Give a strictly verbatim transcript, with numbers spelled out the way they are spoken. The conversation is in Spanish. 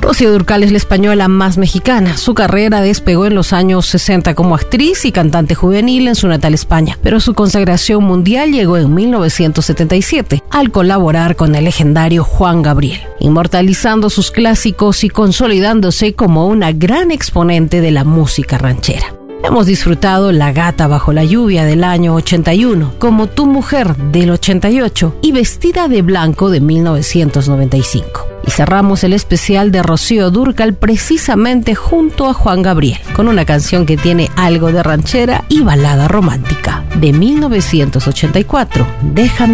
Rocío Dúrcal es la española más mexicana. Su carrera despegó en los años sesenta como actriz y cantante juvenil en su natal España, pero su consagración mundial llegó en mil novecientos setenta y siete al colaborar con el legendario Juan Gabriel, inmortalizando sus clásicos y consolidándose como una gran exponente de la música ranchera. Hemos disfrutado La Gata Bajo la Lluvia del año ochenta y uno, Como tu mujer del ochenta y ocho y Vestida de Blanco de mil novecientos noventa y cinco. Y cerramos el especial de Rocío Dúrcal precisamente junto a Juan Gabriel, con una canción que tiene algo de ranchera y balada romántica, de mil novecientos ochenta y cuatro, Déjame